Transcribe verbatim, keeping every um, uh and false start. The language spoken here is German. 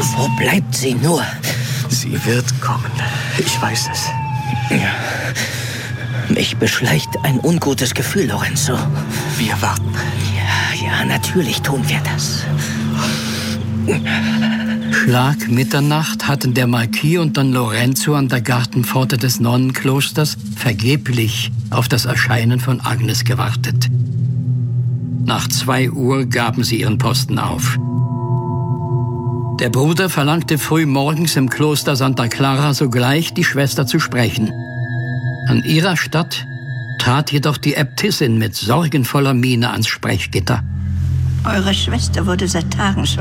Wo bleibt sie nur? Sie wird kommen. Ich weiß es. Ja. Mich beschleicht ein ungutes Gefühl, Lorenzo. Wir warten. Ja, ja, natürlich tun wir das. Schlag Mitternacht hatten der Marquis und Don Lorenzo an der Gartenpforte des Nonnenklosters vergeblich auf das Erscheinen von Agnes gewartet. Nach zwei Uhr gaben sie ihren Posten auf. Der Bruder verlangte früh morgens im Kloster Santa Clara sogleich, die Schwester zu sprechen. An ihrer Statt trat jedoch die Äbtissin mit sorgenvoller Miene ans Sprechgitter. Eure Schwester wurde seit Tagen schon